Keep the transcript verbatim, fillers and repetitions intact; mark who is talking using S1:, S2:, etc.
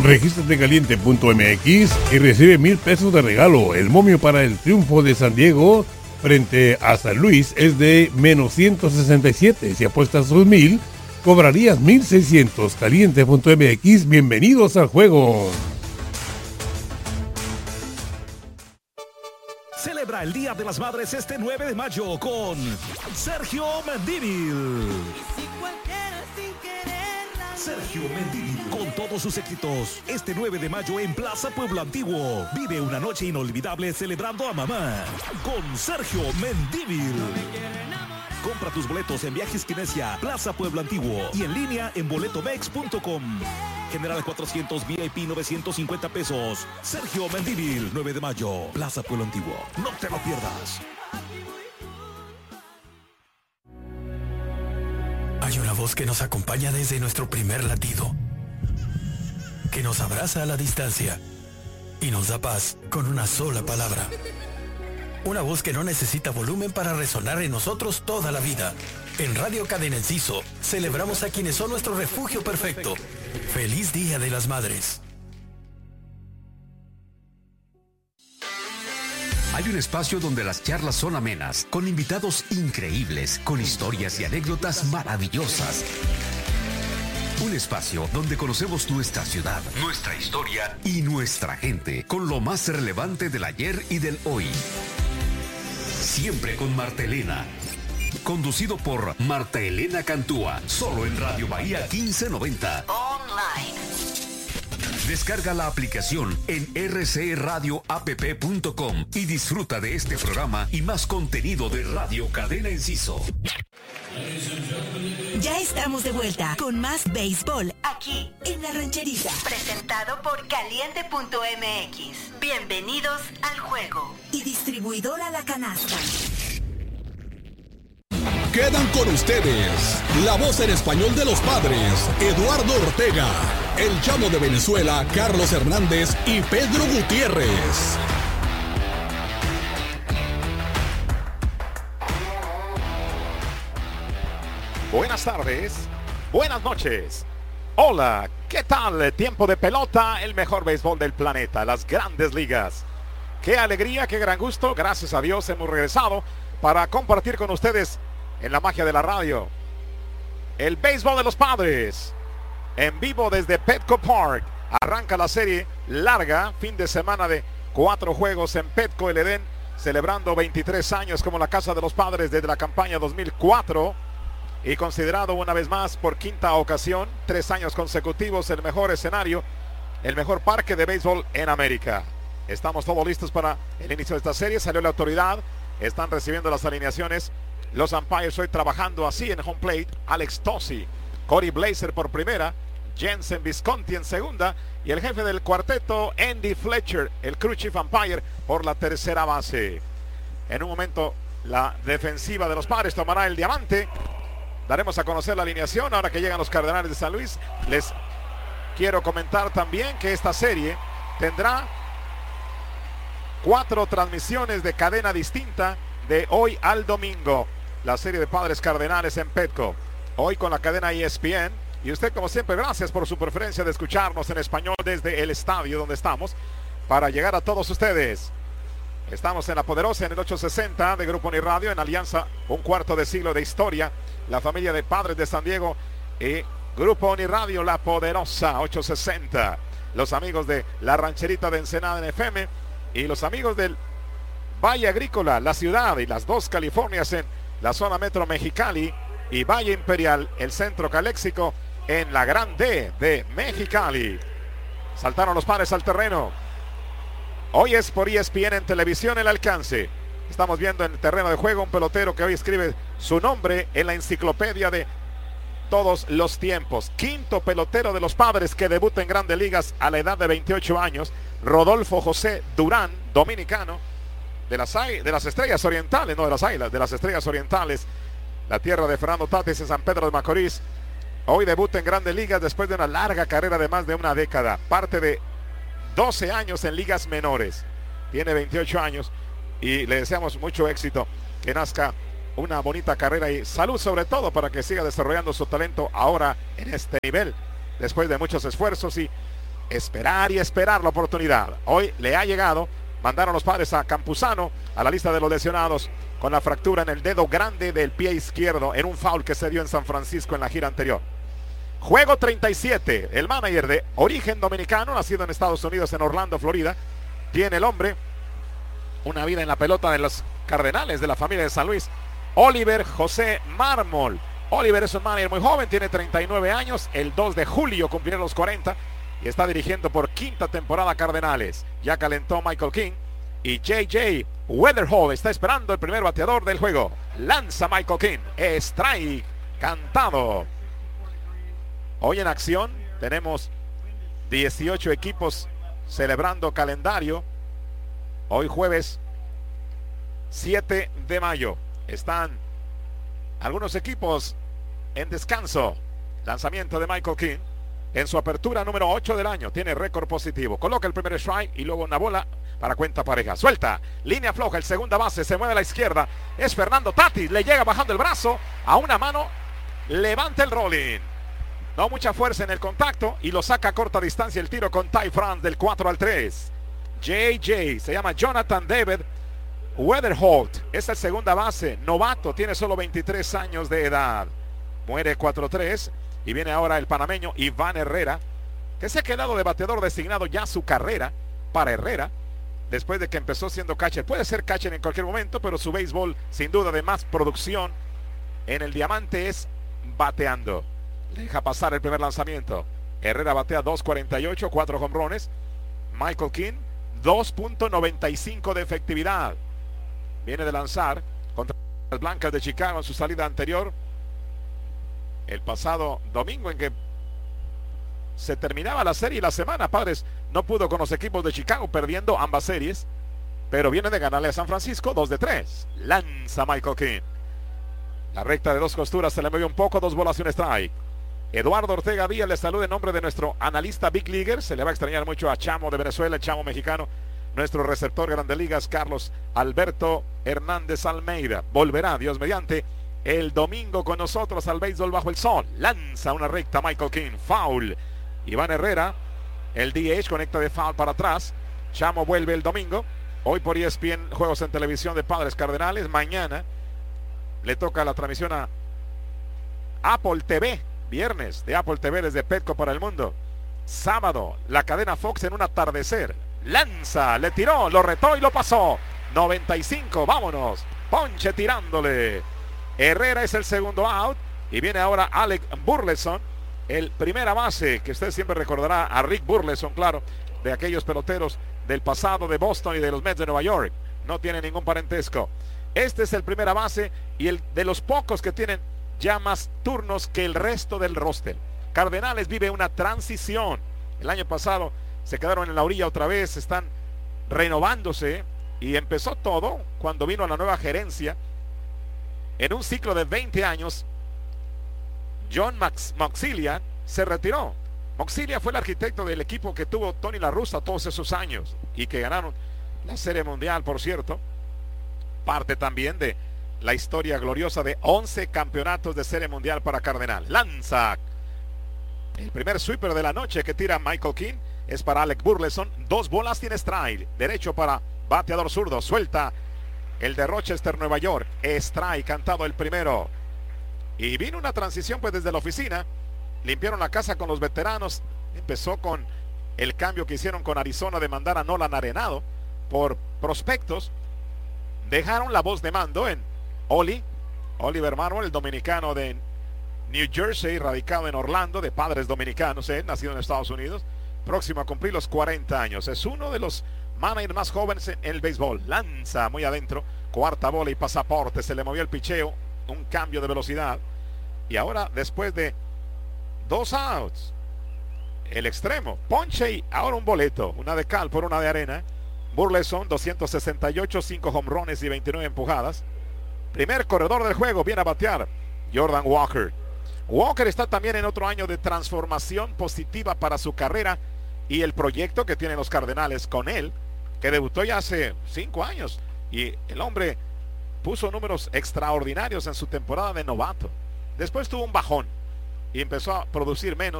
S1: Regístrate caliente punto m x y recibe mil pesos de regalo. El momio para el triunfo de San Diego frente a San Luis es de menos ciento sesenta y siete. Si apuestas sus mil, cobrarías mil seiscientos. caliente punto m x, bienvenidos al juego.
S2: Celebra el Día de las Madres este nueve de mayo con Sergio Mendívil. Sergio Mendívil, con todos sus éxitos, este nueve de mayo en Plaza Pueblo Antiguo. Vive una noche inolvidable celebrando a mamá con Sergio Mendívil. Compra tus boletos en Viajes Kinesia, Plaza Pueblo Antiguo y en línea en boletomex punto com. General cuatrocientos, V I P novecientos cincuenta pesos. Sergio Mendívil, nueve de mayo, Plaza Pueblo Antiguo. No te lo pierdas.
S3: Hay una voz que nos acompaña desde nuestro primer latido, que nos abraza a la distancia y nos da paz con una sola palabra. Una voz que no necesita volumen para resonar en nosotros toda la vida. En Radio Cadena Enciso celebramos a quienes son nuestro refugio perfecto. ¡Feliz Día de las Madres!
S4: Hay un espacio donde las charlas son amenas, con invitados increíbles, con historias y anécdotas maravillosas. Un espacio donde conocemos nuestra ciudad, nuestra historia y nuestra gente, con lo más relevante del ayer y del hoy. Siempre con Marta Elena. Conducido por Marta Elena Cantúa, solo en Radio Bahía quince noventa. Online. Descarga la aplicación en r c radio app punto com y disfruta de este programa y más contenido de Radio Cadena Enciso.
S5: Ya estamos de vuelta con más béisbol aquí en La Rancherita.
S6: Presentado por caliente punto m x. Bienvenidos al juego.
S5: Y distribuidora La Canasta.
S7: Quedan con ustedes la voz en español de los padres, Eduardo Ortega, el chamo de Venezuela, Carlos Hernández y Pedro Gutiérrez.
S8: Buenas tardes, buenas noches. Hola, ¿qué tal? Tiempo de pelota, el mejor béisbol del planeta, las grandes ligas. Qué alegría, qué gran gusto, gracias a Dios hemos regresado para compartir con ustedes en la magia de la radio el béisbol de los padres en vivo desde Petco Park. Arranca la serie larga, fin de semana de cuatro juegos en Petco, el Edén, celebrando veintitrés años como la casa de los padres desde la campaña dos mil cuatro y considerado una vez más por quinta ocasión, tres años consecutivos, el mejor escenario, el mejor parque de béisbol en América. Estamos todos listos para el inicio de esta serie. Salió la autoridad, están recibiendo las alineaciones. Los umpires hoy trabajando así en home plate: Alex Tosi, Corey Blazer por primera, Jensen Visconti en segunda y el jefe del cuarteto, Andy Fletcher, el crew chief umpire, por la tercera base. En un momento la defensiva de los Padres tomará el diamante. Daremos a conocer la alineación ahora que llegan los Cardenales de San Luis. Les quiero comentar también que esta serie tendrá cuatro transmisiones de cadena distinta de hoy al domingo. La serie de Padres Cardenales en Petco, hoy con la cadena E S P N. Y usted, como siempre, gracias por su preferencia de escucharnos en español desde el estadio donde estamos, para llegar a todos ustedes. Estamos en La Poderosa, en el ochocientos sesenta de Grupo Uniradio, en alianza, un cuarto de siglo de historia. La familia de Padres de San Diego y Grupo Uniradio, La Poderosa, ochocientos sesenta. Los amigos de La Rancherita de Ensenada en F M y los amigos del Valle Agrícola, la ciudad y las dos Californias en la zona metro Mexicali y Valle Imperial, el centro caléxico en la Gran D de Mexicali. Saltaron los Padres al terreno. Hoy es por E S P N en televisión el alcance. Estamos viendo en el terreno de juego un pelotero que hoy escribe su nombre en la enciclopedia de todos los tiempos. Quinto pelotero de los Padres que debuta en Grandes Ligas a la edad de veintiocho años. Rodolfo José Durán, dominicano, de las, de las Estrellas Orientales, no de las Águilas, de las Estrellas Orientales, la tierra de Fernando Tatis en San Pedro de Macorís. Hoy debuta en Grandes Ligas después de una larga carrera de más de una década, parte de doce años en ligas menores. Tiene veintiocho años y le deseamos mucho éxito, que nazca una bonita carrera y salud sobre todo para que siga desarrollando su talento ahora en este nivel, después de muchos esfuerzos y esperar y esperar la oportunidad. Hoy le ha llegado, mandaron los Padres a Campuzano a la lista de los lesionados con la fractura en el dedo grande del pie izquierdo en un foul que se dio en San Francisco en la gira anterior. Juego treinta y siete, el manager de origen dominicano, nacido en Estados Unidos, en Orlando, Florida. Tiene el hombre una vida en la pelota de los Cardenales de la familia de San Luis. Oliver José Mármol. Oliver es un manager muy joven, tiene treinta y nueve años. El dos de julio cumplirá los cuarenta y está dirigiendo por quinta temporada Cardenales. Ya calentó Michael King y J J Weatherhall está esperando el primer bateador del juego. Lanza Michael King. Strike cantado. Hoy en acción tenemos dieciocho equipos celebrando calendario. Hoy jueves siete de mayo. Están algunos equipos en descanso. Lanzamiento de Michael King en su apertura número ocho del año. Tiene récord positivo. Coloca el primer strike y luego una bola para cuenta pareja. Suelta. Línea floja. El segunda base se mueve a la izquierda. Es Fernando Tatis. Le llega bajando el brazo a una mano. Levanta el rolling. No mucha fuerza en el contacto y lo saca a corta distancia el tiro con Ty France del cuatro al tres. J J se llama Jonathan David Weatherholt. Es el segunda base, novato, tiene solo veintitrés años de edad. Muere cuatro tres y viene ahora el panameño Iván Herrera, que se ha quedado de bateador designado ya su carrera para Herrera, después de que empezó siendo catcher. Puede ser catcher en cualquier momento, pero su béisbol sin duda de más producción en el diamante es bateando. Deja pasar el primer lanzamiento. Herrera batea dos cuarenta y ocho, cuatro jonrones. Michael King, dos punto noventa y cinco de efectividad. Viene de lanzar contra las Blancas de Chicago en su salida anterior. El pasado domingo en que se terminaba la serie y la semana. Padres no pudo con los equipos de Chicago, perdiendo ambas series. Pero viene de ganarle a San Francisco dos de tres. Lanza Michael King. La recta de dos costuras se le movió un poco, dos bolas y un strike. Eduardo Ortega Díaz le saluda en nombre de nuestro analista Big Leaguer. Se le va a extrañar mucho a Chamo de Venezuela, el Chamo mexicano. Nuestro receptor Grandes Ligas, Carlos Alberto Hernández Almeida. Volverá, Dios mediante, el domingo con nosotros al béisbol bajo el sol. Lanza una recta Michael King. Foul. Iván Herrera, el D H, conecta de foul para atrás. Chamo vuelve el domingo. Hoy por E S P N, juegos en televisión de Padres Cardenales. Mañana le toca la transmisión a Apple T V. Viernes de Apple T V desde Petco para el mundo. Sábado, la cadena Fox en un atardecer. Lanza, le tiró, lo retó y lo pasó. noventa y cinco, vámonos. Ponche tirándole. Herrera es el segundo out. Y viene ahora Alec Burleson, el primera base, que usted siempre recordará a Rick Burleson, claro, de aquellos peloteros del pasado de Boston y de los Mets de Nueva York. No tiene ningún parentesco. Este es el primera base y el de los pocos que tienen ya más turnos que el resto del roster. Cardenales vive una transición. El año pasado se quedaron en la orilla otra vez, están renovándose y empezó todo cuando vino la nueva gerencia. En un ciclo de veinte años, John Max Moxilia se retiró. Moxilia fue el arquitecto del equipo que tuvo Tony La Russa todos esos años y que ganaron la Serie Mundial, por cierto. Parte también de la historia gloriosa de once campeonatos de Serie Mundial para Cardenal. Lanza. El primer sweeper de la noche que tira Michael King es para Alec Burleson. Dos bolas tiene strike. Derecho para bateador zurdo. Suelta el de Rochester, Nueva York. Strike cantado el primero. Y vino una transición pues desde la oficina. Limpiaron la casa con los veteranos. Empezó con el cambio que hicieron con Arizona de mandar a Nolan Arenado por prospectos. Dejaron la voz de mando en Oli, Oliver Manuel, el dominicano de New Jersey, radicado en Orlando, de padres dominicanos, eh, nacido en Estados Unidos, próximo a cumplir los cuarenta años. Es uno de los managers más jóvenes en el béisbol. Lanza muy adentro, cuarta bola y pasaporte. Se le movió el picheo, un cambio de velocidad. Y ahora, después de dos outs, el extremo, ponche y ahora un boleto, una de cal por una de arena. Burleson, doscientos sesenta y ocho, cinco jonrones y veintinueve empujadas. Primer corredor del juego, viene a batear Jordan Walker. Walker está también en otro año de transformación positiva para su carrera y el proyecto que tienen los Cardenales con él, que debutó ya hace cinco años. Y el hombre puso números extraordinarios en su temporada de novato. Después tuvo un bajón y empezó a producir menos.